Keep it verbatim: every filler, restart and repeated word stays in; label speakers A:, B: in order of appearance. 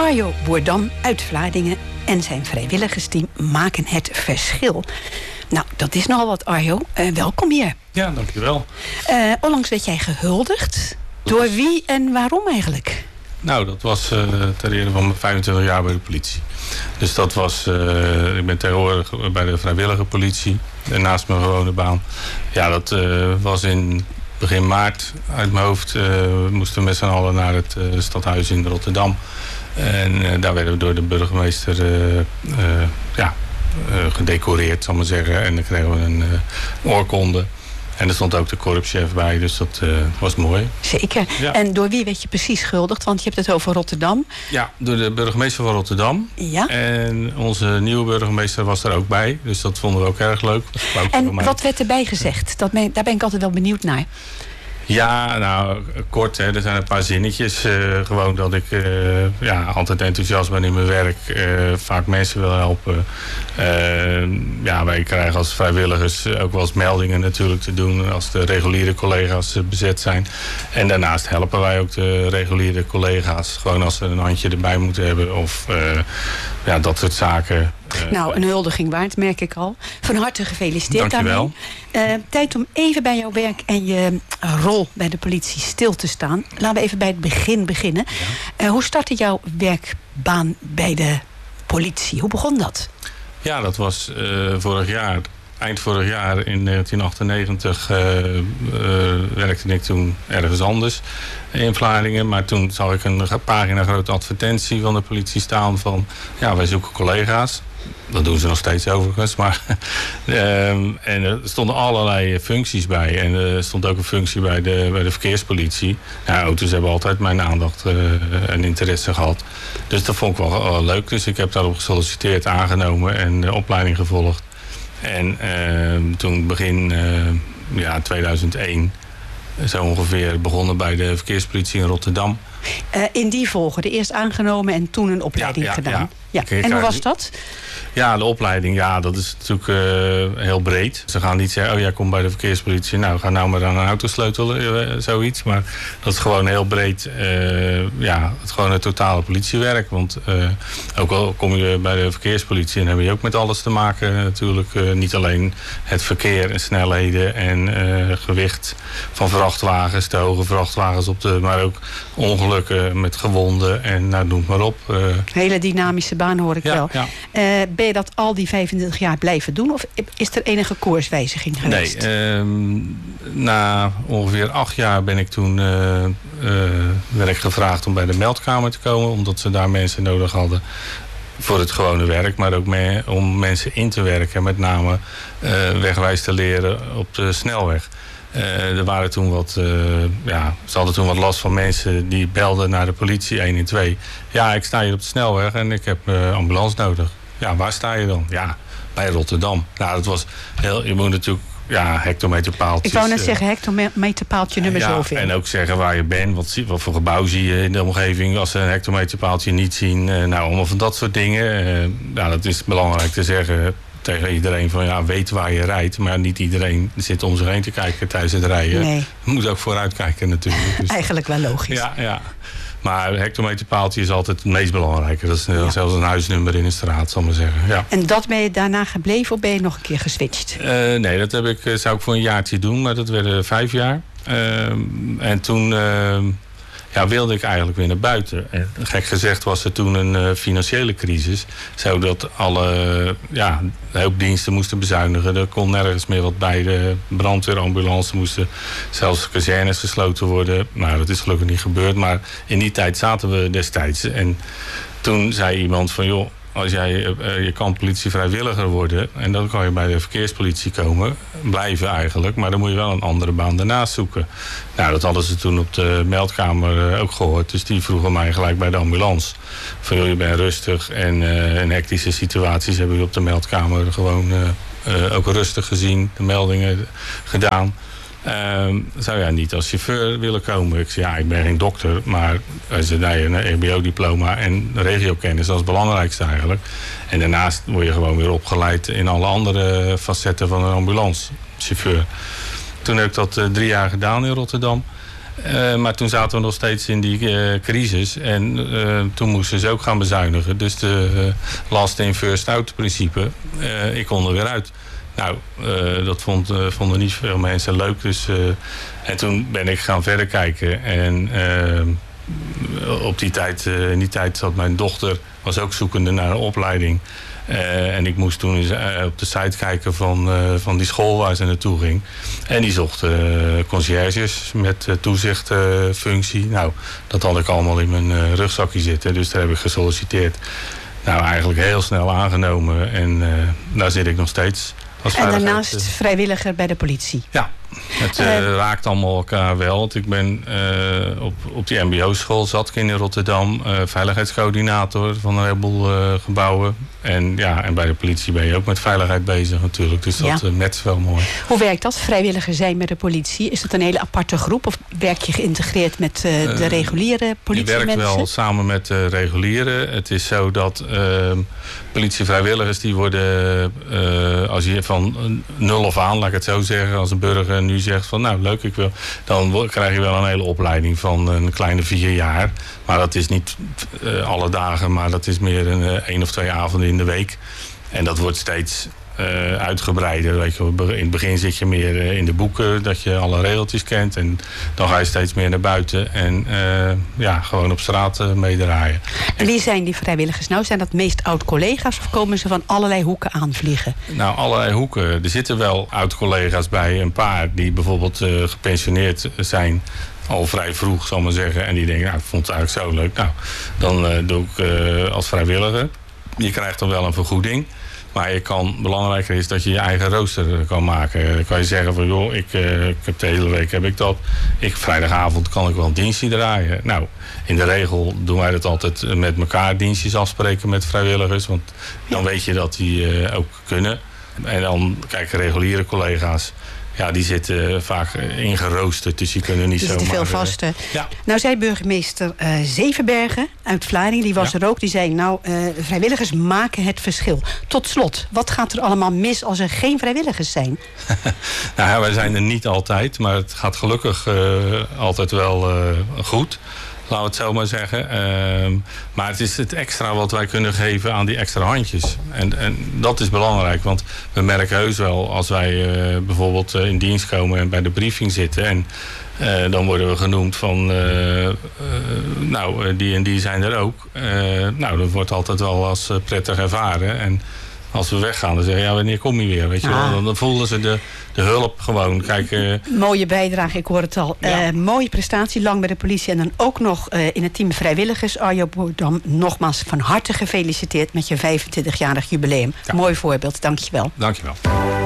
A: Arjo Boerdam uit Vlaardingen en zijn vrijwilligersteam maken het verschil. Nou, dat is nogal wat, Arjo. Uh, welkom hier.
B: Ja, dankjewel.
A: Uh, onlangs werd jij gehuldigd. Door wie en waarom eigenlijk?
B: Nou, dat was uh, ter ere van mijn vijfentwintig jaar bij de politie. Dus dat was... Uh, ik ben tegenwoordig bij de vrijwillige politie. Naast mijn gewone baan. Ja, dat uh, was in begin maart uit mijn hoofd. Uh, we moesten met z'n allen naar het uh, stadhuis in Rotterdam. En uh, daar werden we door de burgemeester uh, uh, ja, uh, gedecoreerd, zal ik maar zeggen. En dan kregen we een uh, oorkonde. En er stond ook de korpschef bij, dus dat uh, was mooi.
A: Zeker. Ja. En door wie werd je precies gehuldigd? Want je hebt het over Rotterdam.
B: Ja, door de burgemeester van Rotterdam.
A: Ja.
B: En onze nieuwe burgemeester was er ook bij. Dus dat vonden we ook erg leuk.
A: En wat werd erbij gezegd? Dat ben, daar ben ik altijd wel benieuwd naar.
B: Ja, nou, kort, hè. Er zijn een paar zinnetjes. Uh, gewoon dat ik uh, ja, altijd enthousiast ben in mijn werk. Uh, vaak mensen wil helpen. Uh, ja, wij krijgen als vrijwilligers ook wel eens meldingen natuurlijk te doen. Als de reguliere collega's uh, bezet zijn. En daarnaast helpen wij ook de reguliere collega's. Gewoon als ze een handje erbij moeten hebben. Of uh, ja, dat soort zaken.
A: Uh, nou, een huldiging waard, merk ik al. Van harte gefeliciteerd
B: daarmee.
A: Uh, tijd om even bij jouw werk en je rol bij de politie stil te staan. Laten we even bij het begin beginnen. Ja. Uh, hoe startte jouw werkbaan bij de politie? Hoe begon dat?
B: Ja, dat was uh, vorig jaar. Eind vorig jaar in negentien achtennegentig uh, uh, werkte ik toen ergens anders in Vlaardingen. Maar toen zag ik een pagina grote advertentie van de politie staan van... ja, wij zoeken collega's. Dat doen ze nog steeds overigens. Maar, um, en er stonden allerlei functies bij. En er stond ook een functie bij de, bij de verkeerspolitie. Nou, auto's hebben altijd mijn aandacht uh, en interesse gehad. Dus dat vond ik wel uh, leuk. Dus ik heb daarop gesolliciteerd, aangenomen en de opleiding gevolgd. En uh, toen begin uh, ja, tweeduizend één, zo ongeveer, begonnen bij de verkeerspolitie in Rotterdam.
A: Uh, in die volgorde, eerst aangenomen en toen een opleiding
B: ja, ja,
A: gedaan.
B: Ja.
A: Ja. En hoe was dat?
B: Ja, de opleiding, ja, dat is natuurlijk uh, heel breed. Ze gaan niet zeggen, oh jij komt bij de verkeerspolitie, nou ga nou maar aan een auto sleutelen, uh, zoiets. Maar dat is gewoon heel breed, uh, ja, het gewoon het totale politiewerk. Want uh, ook al kom je bij de verkeerspolitie en heb je ook met alles te maken natuurlijk. Uh, niet alleen het verkeer en snelheden en uh, gewicht van vrachtwagens, de hoge vrachtwagens op de, maar ook ongelukken met gewonden en nou, noem het maar op. Uh,
A: Hele dynamische baan hoor ik
B: ja,
A: wel.
B: Ja.
A: Uh, ben je dat al die vijfentwintig jaar blijven doen? Of is er enige koerswijziging geweest?
B: Nee, uh, na ongeveer acht jaar ben ik toen uh, uh, werd ik gevraagd om bij de meldkamer te komen. Omdat ze daar mensen nodig hadden voor het gewone werk. Maar ook me, om mensen in te werken. Met name uh, wegwijs te leren op de snelweg. Uh, er waren toen wat, uh, ja, ze hadden toen wat last van mensen die belden naar de politie één en twee. Ja, ik sta hier op de snelweg en ik heb uh, ambulance nodig. Ja, waar sta je dan? Ja, bij Rotterdam. Nou, dat was heel, je moet natuurlijk, ja, hectometerpaaltjes.
A: Ik wou net uh, zeggen, hectometerpaaltje nummer
B: ja,
A: zoveel.
B: En ook zeggen waar je bent, wat, wat voor gebouw zie je in de omgeving als ze een hectometerpaaltje niet zien. Uh, nou, allemaal van dat soort dingen. Uh, ja, dat is belangrijk te zeggen tegen iedereen van ja, weet waar je rijdt. Maar niet iedereen zit om zich heen te kijken tijdens het rijden.
A: Nee.
B: Je moet ook vooruit kijken natuurlijk. Dus
A: eigenlijk wel logisch.
B: Ja, ja. Maar een hectometerpaaltje is altijd het meest belangrijke. Dat is ja. zelfs een huisnummer in een straat, zal ik maar zeggen. Ja.
A: En dat ben je daarna gebleven of ben je nog een keer geswitcht?
B: Uh, nee, dat heb ik, zou ik voor een jaartje doen. Maar dat werden vijf jaar. Uh, en toen uh, ja, wilde ik eigenlijk weer naar buiten. En gek gezegd was er toen een uh, financiële crisis. Zodat alle ja, hulpdiensten moesten bezuinigen. Er kon nergens meer wat bij. De brandweer, ambulance moesten zelfs kazernes gesloten worden. Nou, dat is gelukkig niet gebeurd. Maar in die tijd zaten we destijds. En toen zei iemand van joh, als jij, uh, je kan politievrijwilliger worden en dan kan je bij de verkeerspolitie komen, blijven eigenlijk, maar dan moet je wel een andere baan daarnaast zoeken. Nou, dat hadden ze toen op de meldkamer uh, ook gehoord, dus die vroegen mij gelijk bij de ambulance. Van joh, je bent rustig en uh, in hectische situaties hebben we op de meldkamer gewoon uh, uh, ook rustig gezien, de meldingen gedaan. Uh, zou jij niet als chauffeur willen komen? Ik zei, ja, ik ben geen dokter, maar ze nee, een E B O-diploma en regiokennis, dat is het belangrijkste eigenlijk. En daarnaast word je gewoon weer opgeleid in alle andere facetten van een ambulancechauffeur. Toen heb ik dat uh, drie jaar gedaan in Rotterdam. Uh, maar toen zaten we nog steeds in die uh, crisis. En uh, toen moesten ze ook gaan bezuinigen. Dus de uh, last in first out principe. Uh, ik kon er weer uit. Nou, uh, dat vond, uh, vonden niet veel mensen leuk. Dus, uh, en toen ben ik gaan verder kijken. En uh, op die tijd, uh, in die tijd zat mijn dochter, was ook zoekende naar een opleiding. Uh, en ik moest toen eens, uh, op de site kijken van, uh, van die school waar ze naartoe ging. En die zocht uh, conciërges met uh, toezichtfunctie. Uh, nou, dat had ik allemaal in mijn uh, rugzakje zitten. Dus daar heb ik gesolliciteerd. Nou, eigenlijk heel snel aangenomen. En uh, daar zit ik nog steeds.
A: En daarnaast uh, vrijwilliger bij de politie.
B: Ja, het uh, uh, raakt allemaal elkaar wel. Want ik ben uh, op, op die mbo-school zat ik in Rotterdam. Uh, veiligheidscoördinator van een heleboel uh, gebouwen. En, ja, en bij de politie ben je ook met veiligheid bezig natuurlijk. Dus dat ja. uh, matcht wel mooi.
A: Hoe werkt dat, vrijwilliger zijn met de politie? Is dat een hele aparte groep? Of werk je geïntegreerd met uh, de reguliere politiemensen?
B: Je werkt wel samen met de reguliere. Het is zo dat uh, politievrijwilligers die worden, uh, als je van nul af aan, laat ik het zo zeggen, als een burger nu zegt van nou leuk, ik wil, dan krijg je wel een hele opleiding van een kleine vier jaar. Maar dat is niet uh, alle dagen, maar dat is meer een uh, één of twee avonden in de week. En dat wordt steeds uh, uitgebreider. Weet je, in het begin zit je meer uh, in de boeken, dat je alle regeltjes kent. En dan ga je steeds meer naar buiten en uh, ja, gewoon op straat uh, meedraaien.
A: En wie zijn die vrijwilligers nou? Zijn dat meest oud-collega's of komen ze van allerlei hoeken aanvliegen?
B: Nou, allerlei hoeken. Er zitten wel oud-collega's bij, een paar die bijvoorbeeld uh, gepensioneerd zijn. Al vrij vroeg, zal ik maar zeggen. En die denken, nou, ik vond het eigenlijk zo leuk. Nou, dan uh, doe ik uh, als vrijwilliger. Je krijgt dan wel een vergoeding. Maar je kan, belangrijker is dat je je eigen rooster kan maken. Dan kan je zeggen van, joh, ik, uh, ik heb de hele week heb ik dat. Ik, vrijdagavond kan ik wel een dienstje draaien. Nou, in de regel doen wij dat altijd met elkaar, dienstjes afspreken met vrijwilligers. Want dan weet je dat die uh, ook kunnen. En dan kijken reguliere collega's. Ja, die zitten vaak ingeroosterd, dus die kunnen niet
A: die
B: zomaar...
A: Die zitten veel vaster.
B: Ja.
A: Nou zei burgemeester uh, Zevenbergen uit Vlaardingen, die was ja. er ook. Die zei, nou, uh, vrijwilligers maken het verschil. Tot slot, wat gaat er allemaal mis als er geen vrijwilligers zijn?
B: Nou ja, wij zijn er niet altijd, maar het gaat gelukkig uh, altijd wel uh, goed. Laten we het zo maar zeggen. Uh, maar het is het extra wat wij kunnen geven aan die extra handjes. En, en dat is belangrijk, want we merken heus wel als wij uh, bijvoorbeeld uh, in dienst komen en bij de briefing zitten. En uh, dan worden we genoemd van, uh, uh, nou, uh, die en die zijn er ook. Uh, nou, dat wordt altijd wel als uh, prettig ervaren. En als we weggaan, dan zeggen ja, wanneer kom je weer? Weet je ah. wel? Dan voelen ze de, de hulp gewoon. Kijk, uh...
A: mooie bijdrage, ik hoor het al. Ja. Uh, mooie prestatie, lang bij de politie en dan ook nog uh, in het team vrijwilligers. Arjo Boerdam, nogmaals van harte gefeliciteerd met je vijfentwintigjarig jubileum. Ja. Mooi voorbeeld, dankjewel.
B: Dankjewel.